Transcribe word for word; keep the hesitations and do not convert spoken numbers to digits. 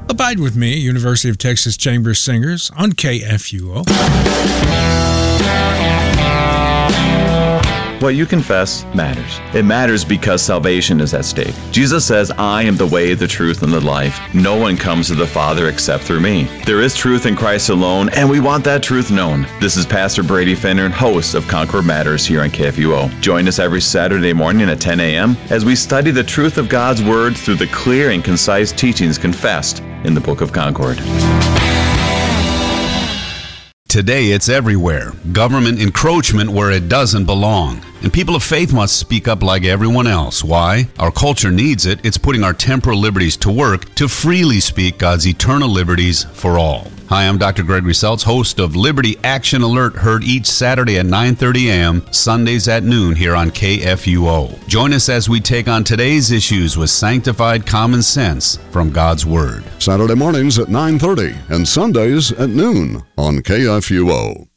Abide with me, University of Texas Chamber Singers on K F U O. What you confess matters. It matters because salvation is at stake. Jesus says, I am the way, the truth, and the life. No one comes to the Father except through me. There is truth in Christ alone, and we want that truth known. This is Pastor Brady Finner, host of Concord Matters here on K F U O. Join us every Saturday morning at ten a.m. as we study the truth of God's Word through the clear and concise teachings confessed in the Book of Concord. Today it's everywhere. Government encroachment where it doesn't belong. And people of faith must speak up like everyone else. Why? Our culture needs it. It's putting our temporal liberties to work to freely speak God's eternal liberties for all. Hi, I'm Doctor Gregory Seltz, host of Liberty Action Alert, heard each Saturday at nine thirty a.m., Sundays at noon here on K F U O. Join us as we take on today's issues with sanctified common sense from God's Word. Saturday mornings at nine thirty and Sundays at noon on K F U O.